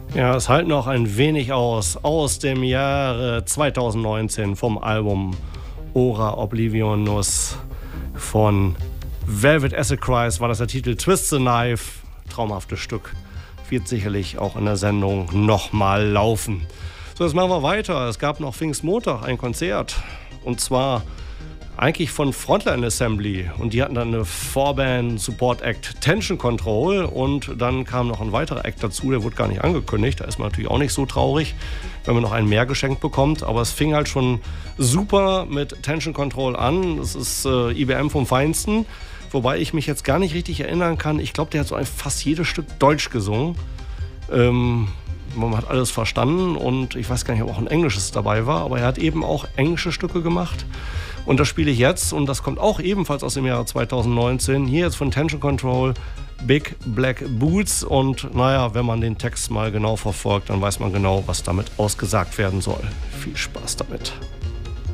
Ja, es halten noch ein wenig aus dem Jahre 2019 vom Album Ora Oblivionus von Velvet Assacrise war das der Titel Twist the Knife. Traumhaftes Stück. Wird sicherlich auch in der Sendung nochmal laufen. So, jetzt machen wir weiter. Es gab noch Pfingstmontag ein Konzert. Und zwar eigentlich von Frontline Assembly. Und die hatten dann eine Vorband-Support-Act Tension Control. Und dann kam noch ein weiterer Act dazu, der wurde gar nicht angekündigt. Da ist man natürlich auch nicht so traurig, wenn man noch einen mehr geschenkt bekommt. Aber es fing halt schon super mit Tension Control an. Das ist IBM vom Feinsten. Wobei ich mich jetzt gar nicht richtig erinnern kann. Ich glaube, der hat so fast jedes Stück Deutsch gesungen. Man hat alles verstanden und ich weiß gar nicht, ob auch ein englisches dabei war. Aber er hat eben auch englische Stücke gemacht. Und das spiele ich jetzt und das kommt auch ebenfalls aus dem Jahre 2019. Hier jetzt von Tension Control, Big Black Boots. Und naja, wenn man den Text mal genau verfolgt, dann weiß man genau, was damit ausgesagt werden soll. Viel Spaß damit.